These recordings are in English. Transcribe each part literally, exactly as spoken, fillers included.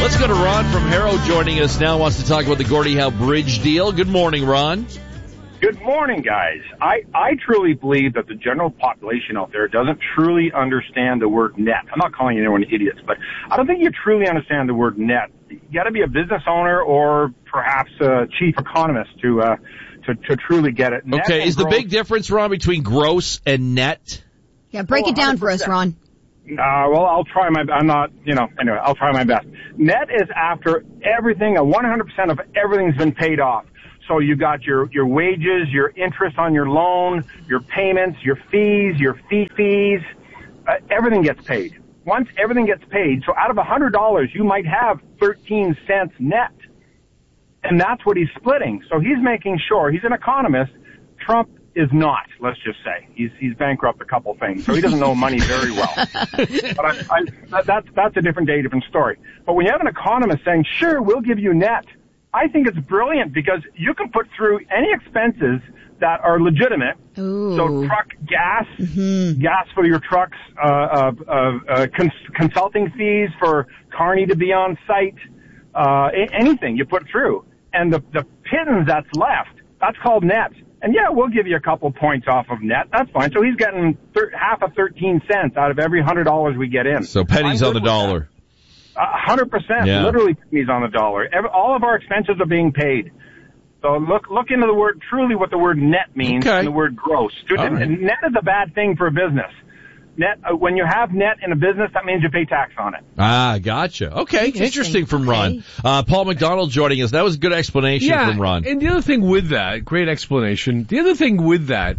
Let's go to Ron from Harrow joining us now. Wants to talk about the Gordie Howe Bridge deal. Good morning, Ron. Good morning, guys. I, I truly believe that the general population out there doesn't truly understand the word net. I'm not calling anyone idiots, but I don't think you truly understand the word net. You got to be a business owner or perhaps a chief economist to uh, to, to truly get it. Net okay, is gross, the big difference, Ron, between gross and net? Yeah, break oh, it down for us, Ron. Uh, well, I'll try my, I'm not, you know, anyway, I'll try my best. Net is after everything, uh, one hundred percent of everything's been paid off. So you got your, your wages, your interest on your loan, your payments, your fees, your fee fees, uh, everything gets paid. Once everything gets paid, so out of one hundred dollars, you might have thirteen cents net. And that's what he's splitting. So he's making sure, he's an economist. Trump is not, let's just say. He's he's bankrupt a couple things, so he doesn't know money very well. But I, I, that, that's, that's a different day, different story. But when you have an economist saying, sure, we'll give you net, I think it's brilliant because you can put through any expenses that are legitimate. Ooh. So truck gas, mm-hmm. gas for your trucks, uh, uh, uh, cons- consulting fees for Carney to be on site, uh, anything you put through. And the, the pittance that's left, that's called net. And yeah, we'll give you a couple points off of net. That's fine. So he's getting thir- half of thirteen cents out of every one hundred dollars we get in. So pennies on the dollar. A hundred percent, Yeah. literally pennies on the dollar. Every, all of our expenses are being paid. So look, look into the word, truly what the word net means, Okay. and the word gross. All right. Net is a bad thing for a business. Net, uh, when you have net in a business, that means you pay tax on it. Ah, gotcha. Okay, interesting, Interesting. from Ron. Okay. Uh, Paul McDonald joining us. That was a good explanation Yeah, from Ron. and the other thing with that, great explanation. The other thing with that,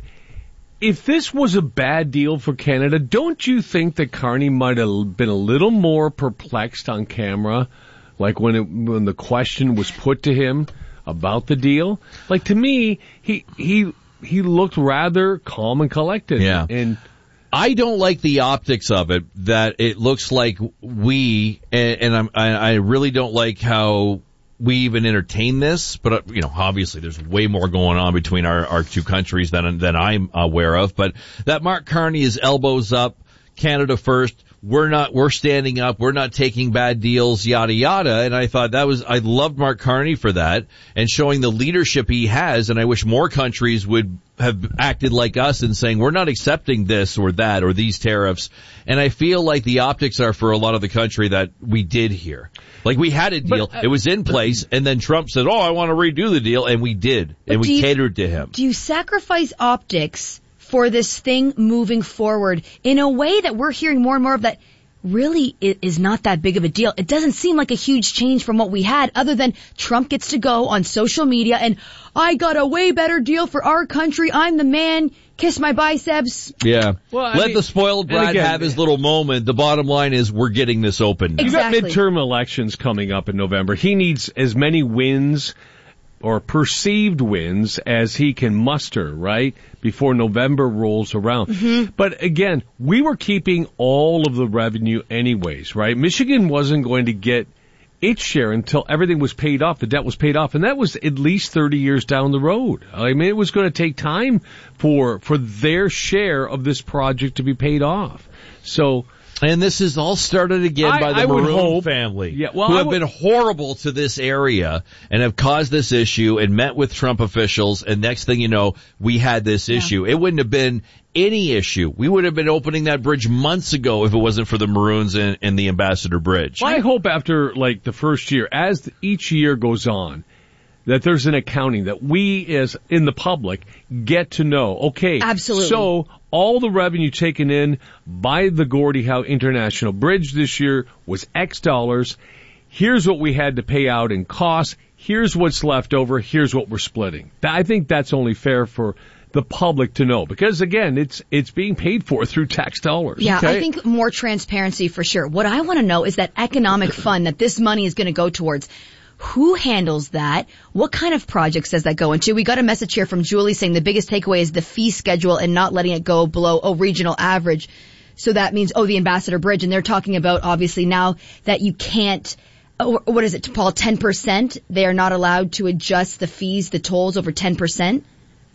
if this was a bad deal for Canada, don't you think that Carney might have been a little more perplexed on camera, like when it, when the question was put to him about the deal? Like, to me, he he he looked rather calm and collected. Yeah. And I don't like the optics of it, that it looks like we, and, and I'm, I, I really don't like how we even entertain this, but, uh, you know, obviously there's way more going on between our, our two countries than, than I'm aware of, but that Mark Carney is elbows up, Canada first, we're not, we're standing up, we're not taking bad deals, yada yada, and I thought that was, I loved Mark Carney for that, and showing the leadership he has, and I wish more countries would have acted like us and saying, we're not accepting this or that or these tariffs, and I feel like the optics are for a lot of the country that we did here. Like, we had a deal, but, uh, it was in place, and then Trump said, oh, I want to redo the deal, and we did, and we you, catered to him. Do you sacrifice optics for this thing moving forward in a way that we're hearing more and more of that really is not that big of a deal? It doesn't seem like a huge change from what we had, other than Trump gets to go on social media and, I got a way better deal for our country, I'm the man, kiss my biceps. Yeah. Well, I Let mean, the spoiled brat again, have his little moment. The bottom line is we're getting this open now. Exactly. You got midterm elections coming up in November. He needs as many wins or perceived wins as he can muster, right, before November rolls around. Mm-hmm. But again, we were keeping all of the revenue anyways, right? Michigan wasn't going to get its share until everything was paid off, the debt was paid off, and that was at least thirty years down the road. I mean, it was going to take time for for their share of this project to be paid off. So, and this is all started again I, by the I would Maroon hope, family, yeah, well, who I have would, been horrible to this area and have caused this issue and met with Trump officials, and next thing you know, we had this yeah. issue. It wouldn't have been any issue. We would have been opening that bridge months ago if it wasn't for the Maroons and, and the Ambassador Bridge. I hope after, like, the first year, as each year goes on, that there's an accounting that we as in the public get to know. Okay. Absolutely. So all the revenue taken in by the Gordie Howe International Bridge this year was X dollars. Here's what we had to pay out in costs. Here's what's left over. Here's what we're splitting. I think that's only fair for the public to know, because again, it's it's being paid for through tax dollars. Yeah, okay? I think more transparency for sure. What I want to know is that economic fund that this money is going to go towards. Who handles that? What kind of projects does that go into? We got a message here from Julie saying the biggest takeaway is the fee schedule and not letting it go below a regional average. So that means, oh, the Ambassador Bridge. And they're talking about, obviously, now that you can't, oh, what is it, Paul, ten percent? They are not allowed to adjust the fees, the tolls over ten percent?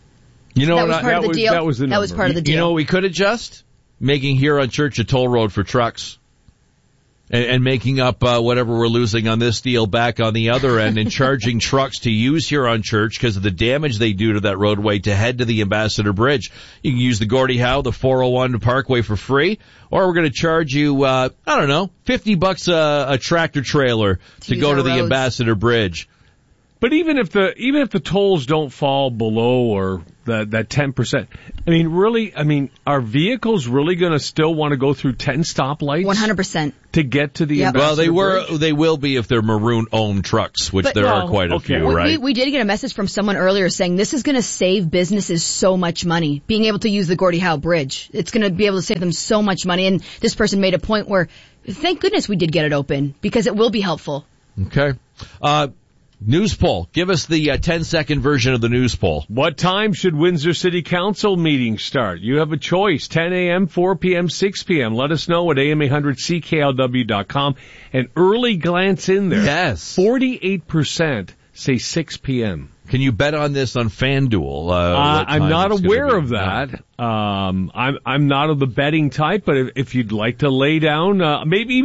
You know that what? was part that of the was, deal. That was the number. That was part of the deal. You know what we could adjust? Making Huron Church a toll road for trucks. And, and making up uh, whatever we're losing on this deal back on the other end, and charging trucks to use Huron Church because of the damage they do to that roadway to head to the Ambassador Bridge. You can use the Gordie Howe, the four oh one Parkway for free, or we're going to charge you, uh, I don't know, fifty bucks a, a tractor trailer to, to go to the roads. Ambassador Bridge. But even if the even if the tolls don't fall below or that that ten percent, I mean, really, I mean, are vehicles really going to still want to go through ten stoplights? one hundred percent. To get to the Yep. Ambassador Well, they were, Bridge? they will be if they're maroon-owned trucks, which But- there well, are quite a okay. few, We- right? We, we did get a message from someone earlier saying this is going to save businesses so much money, being able to use the Gordie Howe Bridge. It's going to be able to save them so much money. And this person made a point where, thank goodness we did get it open, because it will be helpful. Okay. Uh, news poll. Give us the uh, ten second version of the news poll. What time should Windsor City Council meetings start? You have a choice, ten a.m., four p.m., six p.m. Let us know at A M eight hundred C K L W dot com. An early glance in there. Yes. forty-eight percent say six p.m. Can you bet on this on FanDuel? Uh, Uh, what I'm time not it's aware gonna of be? that. Um, I'm I'm not of the betting type, but if, if you'd like to lay down, uh, maybe